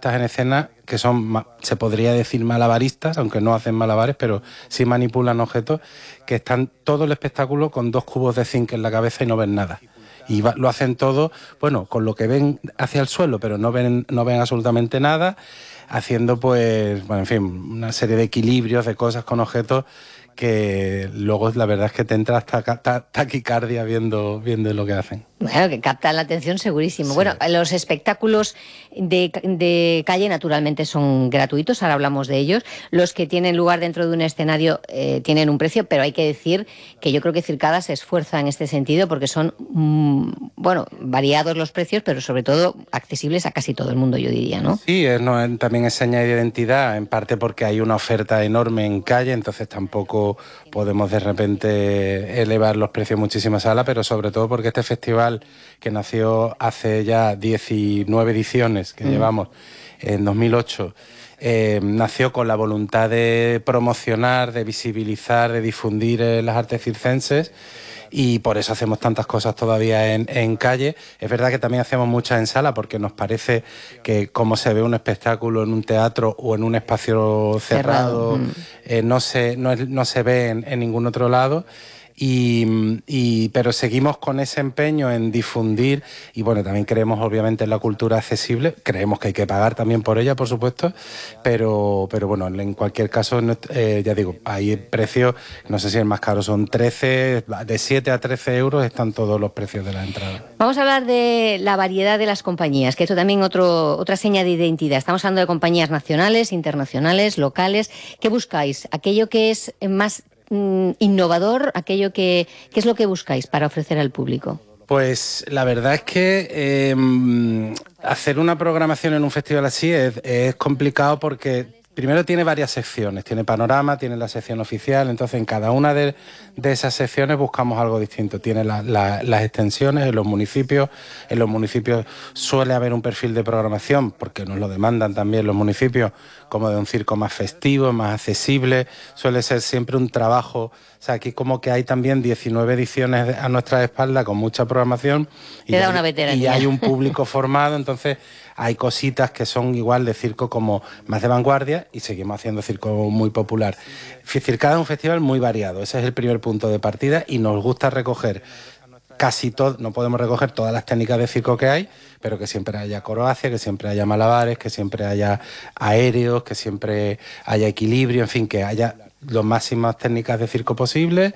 puestas en escena que son, se podría decir malabaristas, aunque no hacen malabares, pero sí manipulan objetos, que están todo el espectáculo con 2 cubos de zinc en la cabeza y no ven nada. Y lo hacen todo, bueno, con lo que ven hacia el suelo, pero no ven absolutamente nada, haciendo pues, bueno, en fin, una serie de equilibrios, de cosas con objetos que luego la verdad es que te entra hasta taquicardia viendo lo que hacen. Bueno, que captan la atención segurísimo. Sí. Bueno, los espectáculos de calle naturalmente son gratuitos, ahora hablamos de ellos. Los que tienen lugar dentro de un escenario tienen un precio, pero hay que decir que yo creo que Circada se esfuerza en este sentido porque son, bueno, variados los precios, pero sobre todo accesibles a casi todo el mundo, yo diría, ¿no? Sí, también es seña de identidad, en parte porque hay una oferta enorme en calle, entonces tampoco podemos de repente elevar los precios muchísimo a sala, pero sobre todo porque este festival, que nació hace ya 19 ediciones que llevamos, en 2008, nació con la voluntad de promocionar, de visibilizar, de difundir las artes circenses, y por eso hacemos tantas cosas todavía en calle. Es verdad que también hacemos muchas en sala, porque nos parece que como se ve un espectáculo en un teatro o en un espacio cerrado, no se ve en ningún otro lado. Pero seguimos con ese empeño en difundir, y bueno, también creemos obviamente en la cultura accesible, creemos que hay que pagar también por ella, por supuesto, pero bueno, en cualquier caso, ya digo, hay precios, no sé si el más caro son 13, de 7 a 13 euros están todos los precios de la entrada. Vamos a hablar de la variedad de las compañías, que esto también otra seña de identidad. Estamos hablando de compañías nacionales, internacionales, locales. ¿Qué buscáis? Aquello que es más innovador, aquello que es lo que buscáis para ofrecer al público. Pues la verdad es que hacer una programación en un festival así es complicado, porque primero tiene varias secciones, tiene panorama, tiene la sección oficial, entonces en cada una de esas secciones buscamos algo distinto. Tiene las extensiones en los municipios suele haber un perfil de programación, porque nos lo demandan también los municipios, como de un circo más festivo, más accesible, suele ser siempre un trabajo. O sea, aquí como que hay también 19 ediciones a nuestra espalda con mucha programación y hay un público formado, entonces hay cositas que son igual de circo como más de vanguardia, y seguimos haciendo circo muy popular. Circada es un festival muy variado, ese es el primer punto de partida, y nos gusta recoger casi todo. No podemos recoger todas las técnicas de circo que hay, pero que siempre haya acrobacia, que siempre haya malabares, que siempre haya aéreos, que siempre haya equilibrio, en fin, que haya las máximas técnicas de circo posibles.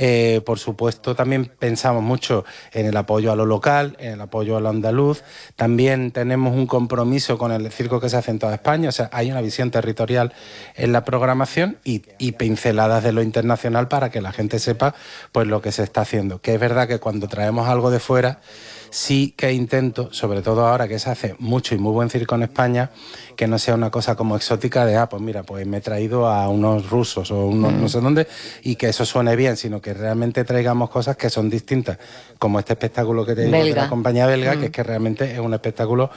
Por supuesto, también pensamos mucho en el apoyo a lo local, en el apoyo a lo andaluz. También tenemos un compromiso con el circo que se hace en toda España, o sea, hay una visión territorial en la programación y pinceladas de lo internacional para que la gente sepa pues lo que se está haciendo. Que es verdad que cuando traemos algo de fuera, sí que intento, sobre todo ahora que se hace mucho y muy buen circo en España, que no sea una cosa como exótica de, pues mira, pues me he traído a unos rusos o unos no sé dónde, y que eso suene bien, sino que realmente traigamos cosas que son distintas, como este espectáculo que te digo de la compañía belga, que es que realmente es un espectáculo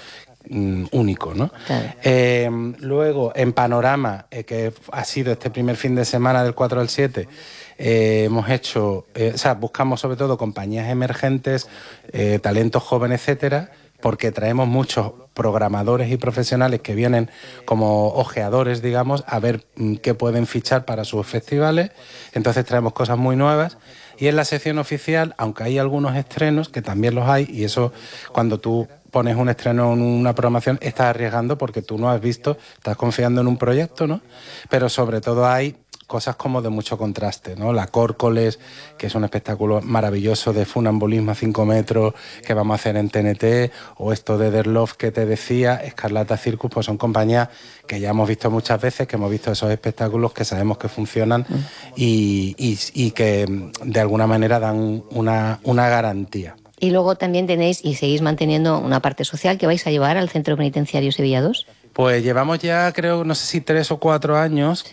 único, ¿no? Claro. Luego, en Panorama, que ha sido este primer fin de semana del 4 al 7, hemos hecho, buscamos sobre todo compañías emergentes, talentos jóvenes, etcétera, porque traemos muchos programadores y profesionales que vienen como ojeadores, digamos, a ver qué pueden fichar para sus festivales. Entonces traemos cosas muy nuevas. Y en la sección oficial, aunque hay algunos estrenos, que también los hay, y eso cuando tú pones un estreno en una programación, estás arriesgando porque tú no has visto, estás confiando en un proyecto, ¿no? Pero sobre todo hay cosas como de mucho contraste, ¿no? La Córcoles, que es un espectáculo maravilloso de funambulismo a 5 metros que vamos a hacer en TNT, o esto de Derlof que te decía, Escarlata Circus, pues son compañías que ya hemos visto muchas veces, que hemos visto esos espectáculos que sabemos que funcionan y que de alguna manera dan una garantía. Y luego también tenéis y seguís manteniendo una parte social que vais a llevar al Centro Penitenciario Sevilla 2. Pues llevamos ya, creo, no sé si 3 o 4 años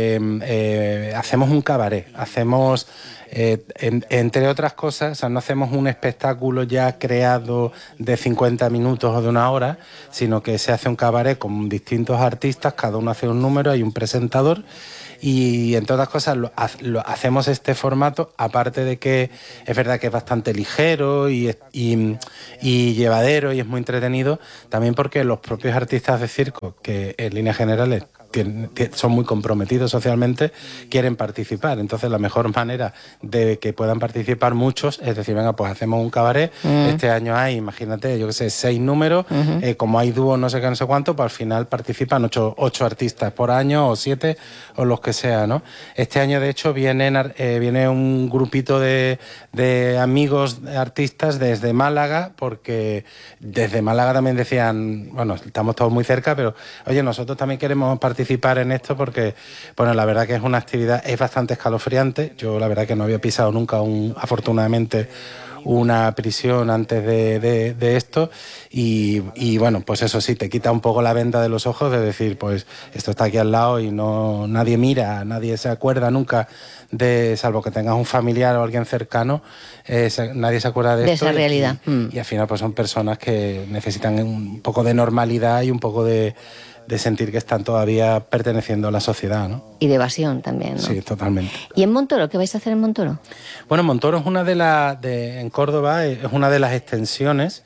que hacemos un cabaret. Hacemos, entre otras cosas, o sea, no hacemos un espectáculo ya creado de 50 minutos o de 1 hora, sino que se hace un cabaret con distintos artistas, cada uno hace un número, hay un presentador. Y entre otras cosas hacemos este formato, aparte de que es verdad que es bastante ligero y llevadero y es muy entretenido, también porque los propios artistas de circo público que en líneas generales son muy comprometidos socialmente, quieren participar. Entonces la mejor manera de que puedan participar muchos es decir, venga, pues hacemos un cabaret, este año hay, imagínate, yo qué sé, 6 números, como hay dúos no sé qué, no sé cuánto, pues al final participan 8 artistas por año o 7 o los que sea, ¿no? Este año de hecho viene un grupito de amigos artistas desde Málaga, porque desde Málaga también decían, bueno, estamos todos muy cerca, pero oye, nosotros también queremos participar en esto porque, bueno, la verdad que es una actividad, es bastante escalofriante. Yo la verdad que no había pisado nunca, afortunadamente, una prisión antes de esto y bueno, pues eso sí, te quita un poco la venda de los ojos de decir, pues esto está aquí al lado y no nadie mira, nadie se acuerda nunca salvo que tengas un familiar o alguien cercano, nadie se acuerda de esto. Esa realidad. Y al final pues son personas que necesitan un poco de normalidad y un poco de sentir que están todavía perteneciendo a la sociedad, ¿no? Y de evasión también, ¿no? Sí, totalmente. ¿Y en Montoro? ¿Qué vais a hacer en Montoro? Bueno, Montoro es una en Córdoba, es una de las extensiones.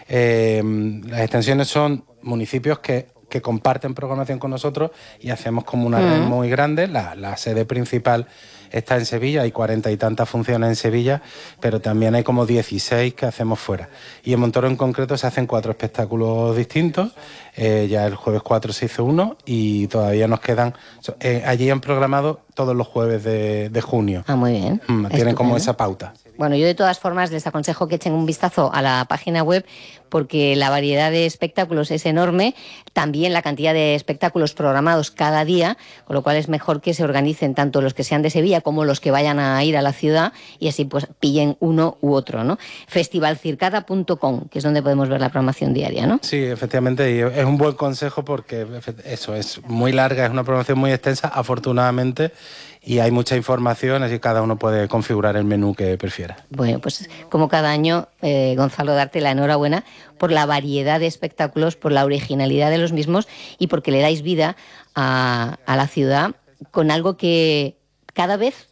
Las extensiones son municipios que comparten programación con nosotros y hacemos como una red muy grande. La sede principal está en Sevilla, hay 40 y tantas funciones en Sevilla, pero también hay como 16 que hacemos fuera. Y en Montoro en concreto se hacen 4 espectáculos distintos. Ya el jueves 4 se hizo uno y todavía nos quedan. Allí han programado todos los jueves de junio. Ah, muy bien. Tienen Estupendo. como esa pauta. Bueno, yo de todas formas les aconsejo que echen un vistazo a la página web porque la variedad de espectáculos es enorme, también la cantidad de espectáculos programados cada día, con lo cual es mejor que se organicen tanto los que sean de Sevilla como los que vayan a ir a la ciudad y así pues pillen uno u otro, ¿no? Festivalcircada.com, que es donde podemos ver la programación diaria, ¿no? Sí, efectivamente, y es un buen consejo porque eso es muy larga, es una programación muy extensa, afortunadamente, y hay mucha información, así que cada uno puede configurar el menú que prefiera. Bueno, pues como cada año, Gonzalo, darte la enhorabuena por la variedad de espectáculos, por la originalidad de los mismos y porque le dais vida a la ciudad con algo que cada vez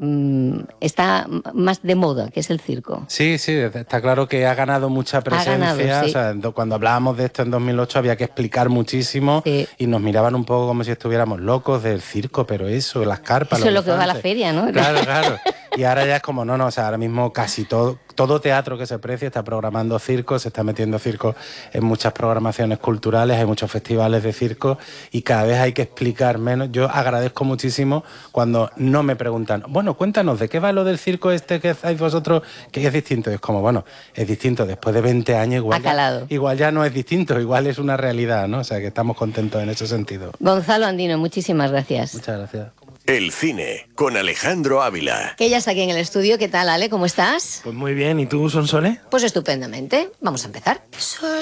está más de moda, que es el circo. Sí, está claro que ha ganado mucha presencia. Sí. O sea, cuando hablábamos de esto en 2008 había que explicar muchísimo, sí. Y nos miraban un poco como si estuviéramos locos del circo, pero eso, las carpas. Eso es lo que va a la feria, ¿no? Claro. Y ahora ya es como, no, o sea, ahora mismo casi todo teatro que se precie está programando circo, se está metiendo circo en muchas programaciones culturales, hay muchos festivales de circo y cada vez hay que explicar menos. Yo agradezco muchísimo cuando no me preguntan, bueno, cuéntanos, ¿de qué va lo del circo este que hacéis vosotros? Que es distinto. Y es como, bueno, es distinto. Después de 20 años igual ya no es distinto, igual es una realidad, ¿no? O sea, que estamos contentos en ese sentido. Gonzalo Andino, muchísimas gracias. Muchas gracias. El cine, con Alejandro Ávila. Que ya está aquí en el estudio. ¿Qué tal, Ale? ¿Cómo estás? Pues muy bien. ¿Y tú, Sonsole? Pues estupendamente. Vamos a empezar.